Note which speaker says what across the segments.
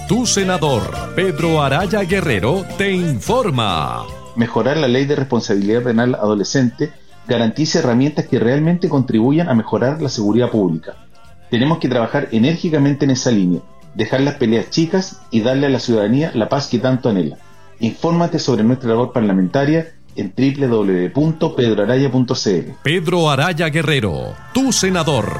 Speaker 1: Tu senador, Pedro Araya Guerrero, te informa.
Speaker 2: Mejorar la ley de responsabilidad penal adolescente garantiza herramientas que realmente contribuyan a mejorar la seguridad pública. Tenemos que trabajar enérgicamente en esa línea, dejar las peleas chicas y darle a la ciudadanía la paz que tanto anhela. Infórmate sobre nuestra labor parlamentaria en www.pedroaraya.cl.
Speaker 1: Pedro Araya Guerrero, tu senador.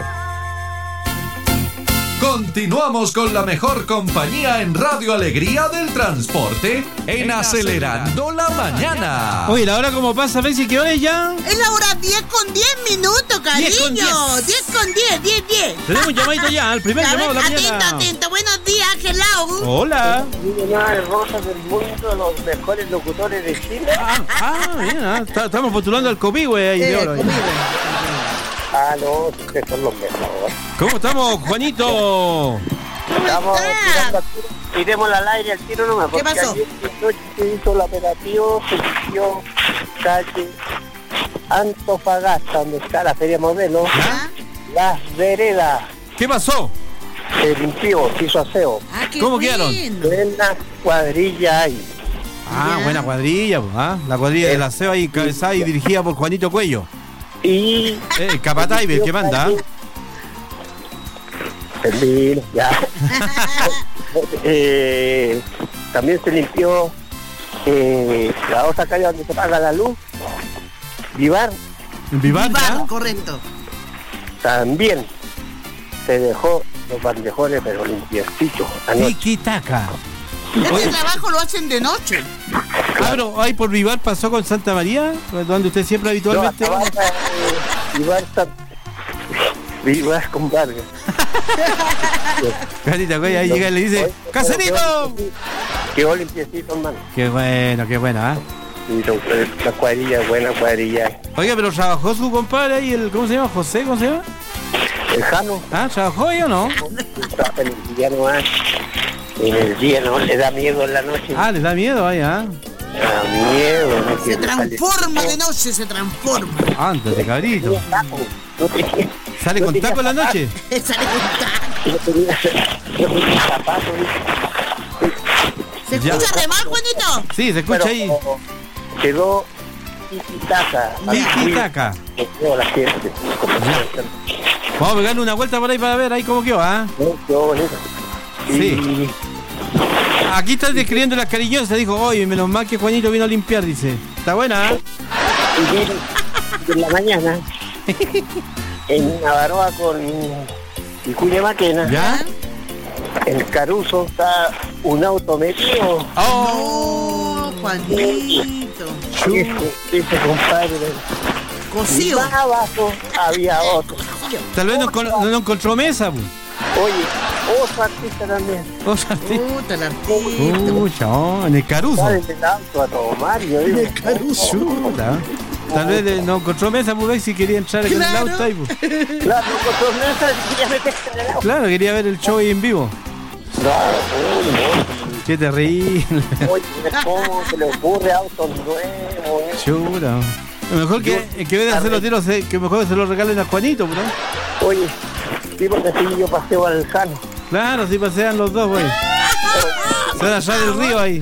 Speaker 1: Continuamos con la mejor compañía en Radio Alegría del Transporte en Acelerando la Mañana.
Speaker 3: Oye, ¿la hora cómo pasa, Messi? ¿Qué hora es ya?
Speaker 4: Es la hora 10:10, cariño. 10:10.
Speaker 3: Tenemos un llamadito ya, el primer llamado de la mañana.
Speaker 4: Atento. Buenos días, hello.
Speaker 3: Hola.
Speaker 5: Rosa del mundo, los mejores locutores de Chile.
Speaker 3: Mira, estamos postulando al Copihue ahí de oro.
Speaker 5: No, ustedes son los mejores.
Speaker 3: ¿Cómo estamos, Juanito?
Speaker 5: Estamos tirando al tiro. Tiremos al aire al tiro nomás.
Speaker 4: ¿Qué pasó?
Speaker 5: Ayer noche se hizo el operativo, se limpió calle Antofagasta, donde está la feria modelo.
Speaker 4: ¿Ah?
Speaker 5: Las veredas.
Speaker 3: ¿Qué pasó?
Speaker 5: Se limpió, se hizo aseo.
Speaker 3: ¿Cómo quedaron?
Speaker 5: Buena cuadrilla ahí.
Speaker 3: Buena cuadrilla, la cuadrilla del aseo ahí, cabezada y dirigida por Juanito Cuello.
Speaker 5: Y
Speaker 3: Capataz, ¿qué manda?
Speaker 5: Termino, ya. También se limpió la otra calle donde se paga la luz. Vivar,
Speaker 4: correcto.
Speaker 5: también se dejó los bandejones, pero limpiecitos.
Speaker 3: Tiki-taka.
Speaker 4: Este trabajo lo hacen de noche.
Speaker 3: Claro, ahí por Vivar pasó con Santa María, donde usted siempre habitualmente.
Speaker 5: Vivar con Vargas.
Speaker 3: Carita, güey, ahí llega y le dice: ¡Caserito!
Speaker 5: Quedó limpiecito, hermano.
Speaker 3: Qué bueno, ¿ah?
Speaker 5: La cuadrilla, buena cuadrilla.
Speaker 3: Oiga, pero trabajó su compadre ahí, ¿cómo se llama? ¿José? ¿Cómo se llama?
Speaker 5: El Jano.
Speaker 3: ¿Trabajó ahí o no?
Speaker 5: Trabaja en el día nomás. En el día no, le da miedo en la noche.
Speaker 3: Le da miedo ahí,
Speaker 5: Da miedo. No
Speaker 4: Se transforma de noche, se transforma.
Speaker 3: Ándate, cabrito. ¿Sale con taco en la noche?
Speaker 4: Sale con taco. ¿Se escucha re mal, Juanito?
Speaker 3: Sí, se escucha ahí.
Speaker 5: Quedó tiki-taka.
Speaker 3: Tiki-taka.
Speaker 5: La gente.
Speaker 3: Vamos a pegarle una vuelta por ahí para ver ahí cómo quedó,
Speaker 5: Quedó bonito.
Speaker 3: Sí. Aquí está describiendo las cariñosas, dijo: oye, menos mal que Juanito vino a limpiar, dice. Está buena,
Speaker 5: Y en la mañana, en Navaroa con Vicuña Maquena,
Speaker 3: ¿ya?
Speaker 5: en Caruso está un auto metido.
Speaker 4: ¡Oh, Juanito!
Speaker 5: Ese compadre.
Speaker 4: Cocido.
Speaker 5: Más abajo había otro.
Speaker 3: Tal vez no encontró mesa, pues.
Speaker 5: Oye, otro artista también.
Speaker 3: Otro artista.
Speaker 4: Puta, el artista.
Speaker 3: Pucha, en el Caruso.
Speaker 5: Sale del auto a tomar, yo digo.
Speaker 4: El Caruso.
Speaker 3: Tal vez no encontró mesa, pues, si quería entrar con el auto ahí, pues.
Speaker 5: Claro, no encontró mesa, quería meterse en el auto.
Speaker 3: Claro, quería ver el show ahí en vivo.
Speaker 5: Claro,
Speaker 3: Qué terrible.
Speaker 5: oye, ¿cómo se le ocurre autos nuevos?
Speaker 3: Chura. Mejor que en vez de hacer los tiros, que mejor se lo regalen a Juanito, ¿no?
Speaker 5: Oye, sí, porque así yo paseo al Jano.
Speaker 3: Claro, si pasean los dos, güey. Se van allá del río ahí.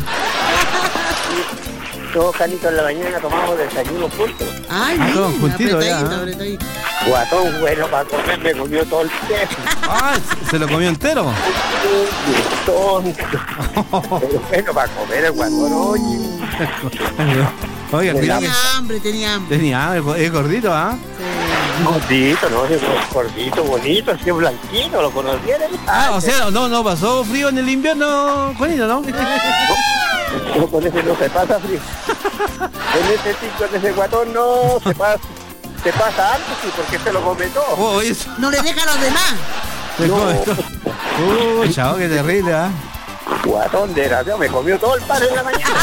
Speaker 5: Todos Janito en la mañana tomamos desayuno juntos.
Speaker 4: Ay,
Speaker 3: Todos
Speaker 4: mira,
Speaker 3: juntitos ya,
Speaker 4: apretadito.
Speaker 5: Guatón bueno para comer, me comió todo el queso.
Speaker 3: ¿Se lo comió entero?
Speaker 5: Tonto. Pero bueno para comer el guatón, oye.
Speaker 3: Oiga, cuidado que
Speaker 4: Tenía hambre.
Speaker 3: tenía hambre, es gordito,
Speaker 5: Gordito, no, es gordito, bonito, así blanquito, lo conocieron.
Speaker 3: O sea, no pasó frío en el invierno, Juanito, ¿no?
Speaker 5: No, con ese no se pasa frío. Con ese tico, con ese guatón no se pasa antes, sí, porque se lo come todo.
Speaker 4: No le deja a los demás.
Speaker 3: Se come todo. Chao, qué terrible,
Speaker 5: Guatón de desgraciado, me comió todo el pan en la mañana.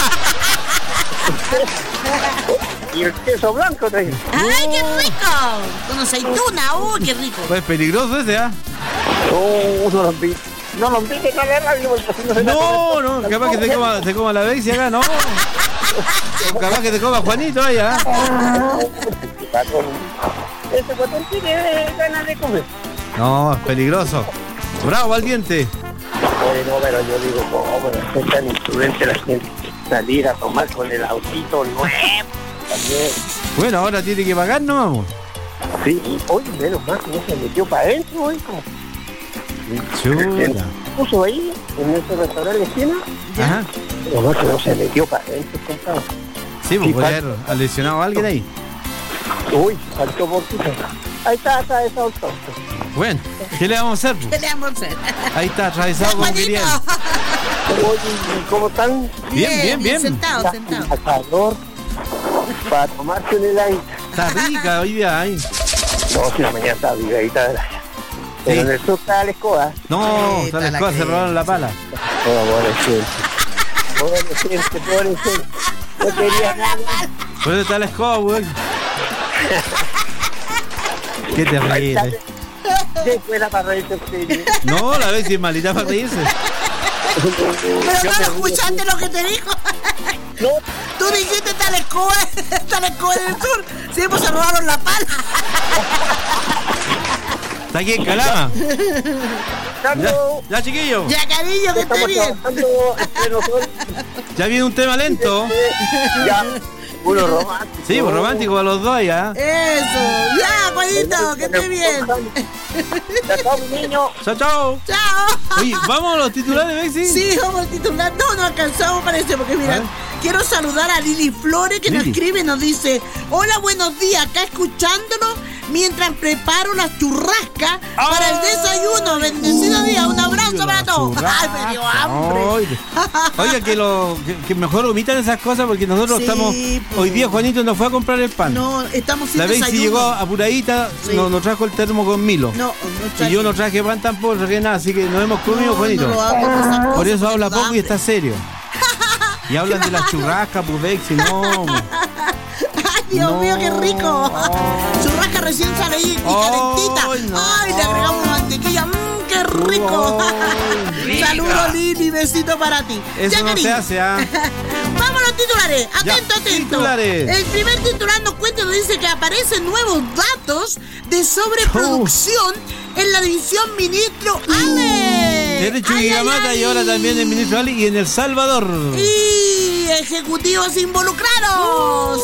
Speaker 5: Y el queso blanco trae.
Speaker 4: ¡Ay, qué rico! Con aceituna, qué rico.
Speaker 3: Pues peligroso ese,
Speaker 5: No lo vi. No lo vi que cagar radio porque si no se
Speaker 3: No, capaz que se coma la vez y acá, no. Capaz que te coma Juanito allá.
Speaker 5: Ese guatón tiene ganas de comer.
Speaker 3: No, es peligroso. Bravo, valiente.
Speaker 5: No, pero yo digo, ¿cómo es tan imprudente la gente salir a tomar con el autito nuevo? También.
Speaker 3: Bueno, ahora tiene que pagar, ¿no, vamos?
Speaker 5: Sí, hoy menos mal que no se metió para adentro, hoy como
Speaker 3: Chuta.
Speaker 5: puso ahí, en ese restaurante de esquina,
Speaker 3: Ajá.
Speaker 5: no, que no se metió para adentro, compadre.
Speaker 3: Sí, pues
Speaker 5: Sí,
Speaker 3: puede haber lesionado a alguien ahí.
Speaker 5: Uy, faltó poquito. Ahí está esa auto.
Speaker 3: Bueno, ¿qué le vamos a hacer?
Speaker 4: ¿Qué le vamos a hacer?
Speaker 3: Ahí está, atravesado como
Speaker 4: Juanito.
Speaker 3: querían.
Speaker 5: Oye, ¿cómo están?
Speaker 3: Bien.
Speaker 4: Sentado.
Speaker 5: A calor, para tomarse un helado.
Speaker 3: Está rica hoy día ahí.
Speaker 5: No, si la mañana está brigadita de la... Pero en el sur está la escoba.
Speaker 3: No,
Speaker 4: Sí,
Speaker 3: está
Speaker 4: está
Speaker 3: las
Speaker 4: la
Speaker 3: cosas, se
Speaker 4: que-
Speaker 3: robaron la pala.
Speaker 5: Pobrecito. No quería nada.
Speaker 3: Por eso está la escoba, weón. Qué terrible.
Speaker 5: Después la para reírse en serio.
Speaker 3: No, la vez si es malita para reírse.
Speaker 4: Pero no escuchaste lo que te dijo.
Speaker 5: No,
Speaker 4: Tú dijiste tal escoba en el sur. Sí, pues se robaron la pala.
Speaker 3: Está aquí en Calama.
Speaker 5: Carlos,
Speaker 3: Ya, chiquillo.
Speaker 4: Ya, cariño, que esté
Speaker 5: estamos
Speaker 4: bien.
Speaker 5: trabajando entre nosotros.
Speaker 3: Ya viene un tema lento.
Speaker 5: Ya, uno romántico.
Speaker 3: Sí, pues romántico para los dos ya.
Speaker 4: Eso. Ya, Juanito, que esté bien.
Speaker 5: Ya está, mi niño.
Speaker 3: Chao, chao.
Speaker 4: Chao.
Speaker 3: Oye, vamos a los titulares, Bexi.
Speaker 4: Sí, vamos a titular. No alcanzamos, parece, porque mira, quiero saludar a Lili Flores que nos
Speaker 3: Lili.
Speaker 4: escribe y nos dice: hola, buenos días, acá escuchándonos mientras preparo la churrasca para el desayuno. Bendecido día, un abrazo para todos. Ay, me dio hambre.
Speaker 3: Oiga, que mejor omitan esas cosas porque nosotros
Speaker 4: Sí,
Speaker 3: estamos.
Speaker 4: pues.
Speaker 3: Hoy día Juanito nos fue a comprar el pan.
Speaker 4: No, estamos sin
Speaker 3: La Bexi
Speaker 4: desayuno.
Speaker 3: llegó apuradita,
Speaker 4: Sí.
Speaker 3: nos trajo el termo con Milo.
Speaker 4: No
Speaker 3: Y yo no traje pan tampoco, no traje nada, así que nos hemos comido, Juanito.
Speaker 4: No lo hago de esas cosas
Speaker 3: Por eso
Speaker 4: porque
Speaker 3: habla
Speaker 4: nos da
Speaker 3: poco y está
Speaker 4: hambre.
Speaker 3: serio. Y hablan de la churrasca, pues Bexi, no.
Speaker 4: Ay, Dios mío, qué rico. Churrasca recién salida y calentita.
Speaker 3: Ay, no.
Speaker 4: Ay, le agregamos mantequilla. Qué rico. Saludos, Lili, besito para ti.
Speaker 3: Eso
Speaker 4: Ya,
Speaker 3: no
Speaker 4: cariño.
Speaker 3: se hace, ¿ah?
Speaker 4: Vamos a los titulares.
Speaker 3: Ya,
Speaker 4: Atento.
Speaker 3: titulares.
Speaker 4: El primer titular nos cuenta, nos dice que aparecen nuevos datos de sobreproducción en la división ministro Ale.
Speaker 3: Es de Chuquicamata y ahora también el ministro Ali y en El Salvador.
Speaker 4: Y ejecutivos involucrados.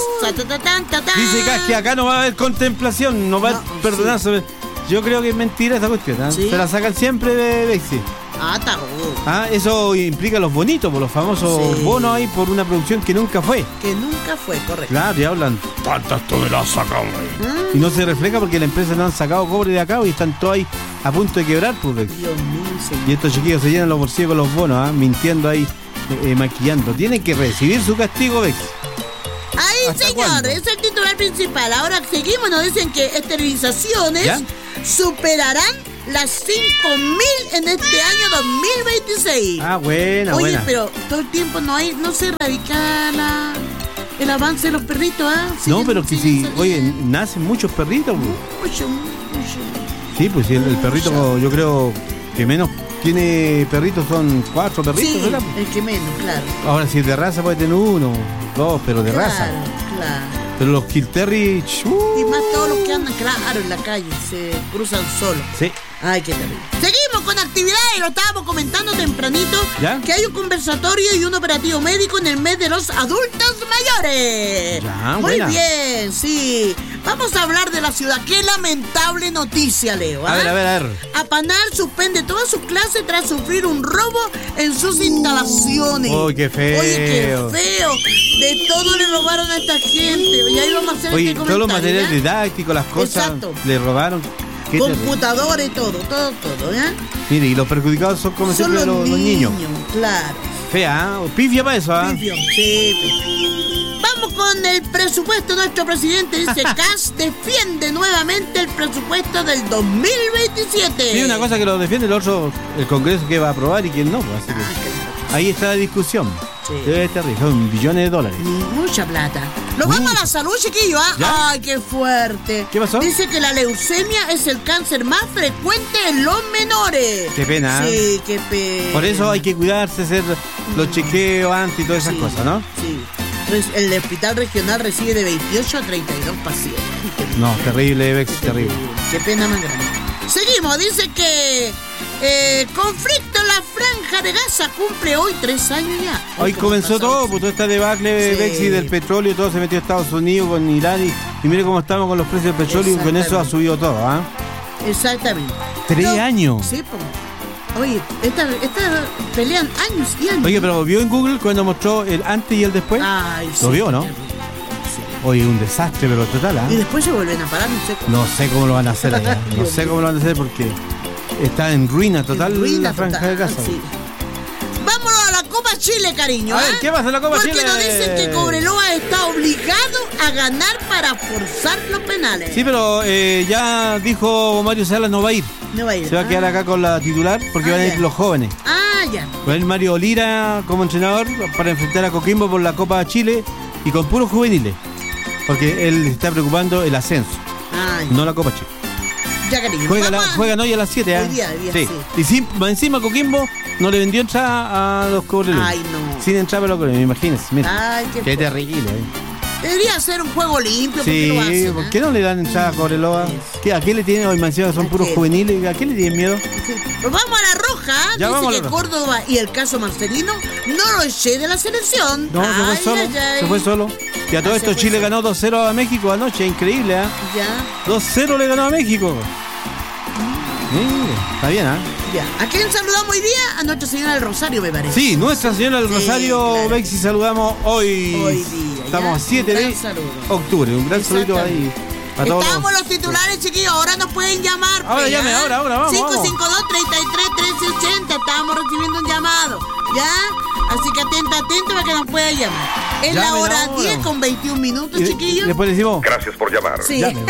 Speaker 3: Dice que acá no va a haber contemplación, no va a
Speaker 4: No,
Speaker 3: haber perdonarse. Yo creo que es mentira esa cuestión, ¿ah?
Speaker 4: Sí.
Speaker 3: Se la sacan siempre de Bexi.
Speaker 4: Está rudo.
Speaker 3: Ah, eso implica los bonitos, por los famosos
Speaker 4: Sí.
Speaker 3: bonos ahí por una producción que nunca fue.
Speaker 4: Que nunca fue, correcto.
Speaker 3: Claro, y hablan. ¿Cuántas toneladas sacamos ahí? Y no se refleja porque la empresa no han sacado cobre de acá y están todos ahí a punto de quebrar, pues, Bexi.
Speaker 4: Dios mío, señor.
Speaker 3: Y estos chiquillos se llenan los bolsillos con los bonos, ¿ah? Mintiendo ahí, maquillando. Tienen que recibir su castigo, Bexi.
Speaker 4: Ahí,
Speaker 3: ¿Hasta
Speaker 4: señor,
Speaker 3: cuándo?
Speaker 4: es el titular principal. Ahora seguimos, nos dicen que esterilizaciones
Speaker 3: ¿Ya?
Speaker 4: superarán las 5.000 en este año 2026.
Speaker 3: Ah, buena,
Speaker 4: Oye,
Speaker 3: buena.
Speaker 4: pero todo el tiempo no se erradica el avance de los perritos, ¿ah?
Speaker 3: No,
Speaker 4: Siguen-
Speaker 3: pero que
Speaker 4: siguen
Speaker 3: si, oye,
Speaker 4: saliendo.
Speaker 3: nacen muchos perritos, pues.
Speaker 4: Mucho.
Speaker 3: Sí, pues sí, el perrito, yo creo que menos tiene perritos son 4 perritos,
Speaker 4: Sí,
Speaker 3: ¿verdad?
Speaker 4: el que menos, claro.
Speaker 3: Ahora, si es de raza puede tener 1, 2, pero de raza.
Speaker 4: Claro.
Speaker 3: Pero los Kill Terry,
Speaker 4: Y más todos los que andan, claro, en la calle, se cruzan solos.
Speaker 3: sí.
Speaker 4: Ay, qué terrible. Seguimos con actividades, lo estábamos comentando tempranito,
Speaker 3: ¿Ya?
Speaker 4: que hay un conversatorio y un operativo médico en el mes de los adultos mayores.
Speaker 3: Ya,
Speaker 4: Muy
Speaker 3: buena.
Speaker 4: bien, sí. Vamos a hablar de la ciudad. Qué lamentable noticia, Leo. ¿ah?
Speaker 3: A ver.
Speaker 4: Apanar suspende todas sus clases tras sufrir un robo en sus instalaciones.
Speaker 3: Uy, qué feo.
Speaker 4: Oye, qué feo. De todo le robaron a esta gente. Y ahí vamos a hacer
Speaker 3: Oye,
Speaker 4: este
Speaker 3: todos los
Speaker 4: comentario,
Speaker 3: materiales
Speaker 4: ¿ya?
Speaker 3: didácticos, las cosas,
Speaker 4: Exacto.
Speaker 3: le robaron. Qué terrible.
Speaker 4: Computadores, todo, ¿ya?
Speaker 3: Mire, y los perjudicados son como
Speaker 4: Son
Speaker 3: siempre los niños.
Speaker 4: Claro.
Speaker 3: Fea, ¿ah? Pifia para eso, ¿ah?
Speaker 4: Pifio, sí, pifio. Vamos con el presupuesto. Nuestro presidente dice: Kass defiende nuevamente el presupuesto del 2027.
Speaker 3: Sí, una cosa que lo defiende, el otro, el Congreso que va a aprobar y quién no. Pues, así que ahí está la discusión.
Speaker 4: Sí.
Speaker 3: Es terrible, son billones de dólares.
Speaker 4: Mucha plata. Nos vamos a la salud, chiquillo, ¿ah?
Speaker 3: ¿Ya?
Speaker 4: Ay, qué fuerte.
Speaker 3: ¿Qué pasó?
Speaker 4: Dice que la leucemia es el cáncer más frecuente en los menores.
Speaker 3: Qué pena.
Speaker 4: Sí, qué pena.
Speaker 3: Por eso hay que cuidarse, hacer los chequeos antes y todas esas
Speaker 4: Sí,
Speaker 3: cosas, ¿no?
Speaker 4: Sí. El hospital regional recibe de 28 a 32 pacientes.
Speaker 3: No, terrible, Bex, terrible.
Speaker 4: Qué pena más grande. Seguimos, dice que Conflicto en la Franja de Gaza cumple hoy 3 años ya.
Speaker 3: Hoy comenzó todo, pues toda esta debacle,
Speaker 4: Sí.
Speaker 3: Bexi, del petróleo, todo se metió a Estados Unidos con Irán y mire cómo estamos con los precios del petróleo y con eso ha subido todo, ¿ah?
Speaker 4: Exactamente.
Speaker 3: 3
Speaker 4: No,
Speaker 3: años.
Speaker 4: Sí, pues. Oye, esta pelean años y años.
Speaker 3: Oye, pero vio en Google cuando mostró el antes y el después.
Speaker 4: Ay,
Speaker 3: ¿Lo vio, no?
Speaker 4: Sí.
Speaker 3: Oye, un desastre, pero total, ¿ah?
Speaker 4: Y después se vuelven a parar, no sé cómo.
Speaker 3: No sé cómo lo van a hacer allá. No sé cómo lo van a hacer porque está en ruina total
Speaker 4: Ruina
Speaker 3: la Franja
Speaker 4: total,
Speaker 3: de Gaza.
Speaker 4: sí. Vámonos a la Copa Chile, cariño.
Speaker 3: A ver, ¿qué pasa en la Copa
Speaker 4: Porque
Speaker 3: Chile?
Speaker 4: nos dicen que Cobreloa está obligado a ganar para forzar los penales.
Speaker 3: Sí, pero ya dijo Mario Salas no va a ir.
Speaker 4: No va a ir.
Speaker 3: Se va a quedar acá con la titular porque van a ir
Speaker 4: ya.
Speaker 3: los jóvenes.
Speaker 4: Ya.
Speaker 3: Va a ir Mario Lira como entrenador para enfrentar a Coquimbo por la Copa Chile y con puros juveniles. Porque él está preocupando el ascenso,
Speaker 4: Ya.
Speaker 3: no la Copa Chile.
Speaker 4: Ya, cariño.
Speaker 3: Juegan hoy a las 7, ¿eh?
Speaker 4: Hoy día,
Speaker 3: sí.
Speaker 4: sí.
Speaker 3: Y encima Coquimbo no le vendió entrada a los cobrelones.
Speaker 4: Ay, no.
Speaker 3: Sin entrar para los cobrelones, imagínense. Mira.
Speaker 4: Ay,
Speaker 3: Qué terrible,
Speaker 4: Debería ser un juego limpio. ¿Por qué
Speaker 3: Sí,
Speaker 4: lo hacen,
Speaker 3: ¿por qué no le dan entrada a Cobreloa?
Speaker 4: Sí.
Speaker 3: ¿A qué le tienen hoy mencionado? Son
Speaker 4: ¿A
Speaker 3: puros
Speaker 4: qué?
Speaker 3: juveniles. ¿A qué le tienen miedo?
Speaker 4: Pues vamos a la roja.
Speaker 3: Ya vamos a
Speaker 4: Dice
Speaker 3: la
Speaker 4: que
Speaker 3: roja.
Speaker 4: Córdoba y el caso Marcelino no lo eché de la selección.
Speaker 3: No, se fue
Speaker 4: Ay,
Speaker 3: solo.
Speaker 4: ay, ay.
Speaker 3: Se fue solo. Y a todo
Speaker 4: Se
Speaker 3: esto
Speaker 4: fue
Speaker 3: Chile
Speaker 4: solo.
Speaker 3: ganó 2-0 a México anoche. Increíble, ¿eh?
Speaker 4: Ya,
Speaker 3: 2-0 le ganó a México. Está bien, ¿ah?
Speaker 4: ya. ¿A quién saludamos hoy día? A Nuestra Señora del Rosario, me parece.
Speaker 3: Sí, Nuestra Señora del
Speaker 4: Sí,
Speaker 3: Rosario,
Speaker 4: claro.
Speaker 3: Bexi, saludamos hoy.
Speaker 4: Hoy día,
Speaker 3: Estamos
Speaker 4: ya.
Speaker 3: a 7
Speaker 4: Un gran
Speaker 3: de
Speaker 4: saludo.
Speaker 3: octubre. Un gran saludito ahí. A todos
Speaker 4: Estamos los titulares, chiquillos. Ahora nos pueden llamar.
Speaker 3: Ahora
Speaker 4: pues,
Speaker 3: llame,
Speaker 4: ¿ya?
Speaker 3: ahora, vamos.
Speaker 4: 552-33-1380. Estamos recibiendo un llamado. ¿Ya? Así que atento para que nos pueda llamar. Es la
Speaker 3: Llamen
Speaker 4: hora
Speaker 3: ahora.
Speaker 4: 10 con 21 minutos, chiquillos.
Speaker 3: Después le decimos,
Speaker 6: Gracias por llamar.
Speaker 4: Sí.
Speaker 3: llame.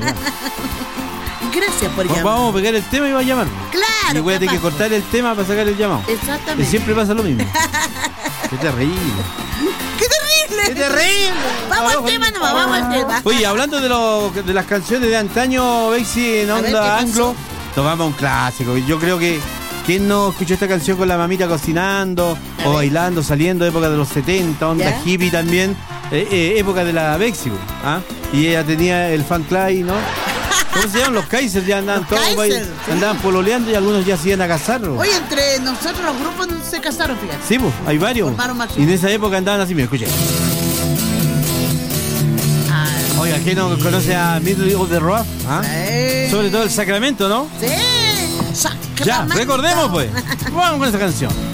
Speaker 4: Gracias por llamar.
Speaker 3: Vamos a pegar el tema y va a llamar.
Speaker 4: Claro.
Speaker 3: Y voy a tener que
Speaker 4: capaz.
Speaker 3: cortar el tema para sacar el llamado. Y
Speaker 4: Exactamente.
Speaker 3: siempre pasa lo mismo. Qué terrible.
Speaker 4: ¡Qué terrible!
Speaker 3: ¡Qué terrible!
Speaker 4: Vamos al tema nomás, vamos al tema.
Speaker 3: Oye, hablando de las canciones de antaño, Bexi, en
Speaker 4: A ver, ¿qué
Speaker 3: onda
Speaker 4: pasó?
Speaker 3: anglo, nos vamos a un clásico. Yo creo que ¿quién no escuchó esta canción con la mamita cocinando
Speaker 4: A
Speaker 3: o
Speaker 4: ver.
Speaker 3: bailando, saliendo, época de los 70, onda
Speaker 4: ¿Ya?
Speaker 3: hippie también, época de la Bexi, ¿ah? Y ella tenía el fan club, ¿no? ¿Cómo se llaman? Los Kaiser ya andaban
Speaker 4: Los
Speaker 3: todos,
Speaker 4: Kaiser, sí.
Speaker 3: andaban pololeando y algunos ya se iban a casar.
Speaker 4: Oye, entre nosotros los grupos no se casaron, fíjate.
Speaker 3: Sí, pues, hay varios.
Speaker 4: Formaron
Speaker 3: Y
Speaker 4: matrimonio.
Speaker 3: en esa época andaban así, mira, escuché.
Speaker 4: Ah,
Speaker 3: Oiga, ¿quién no conoce a Middle of the Rough? ¿Ah? Sobre todo el Sacramento, ¿no?
Speaker 4: Sí.
Speaker 3: Ya, recordemos pues. Vamos con esa canción.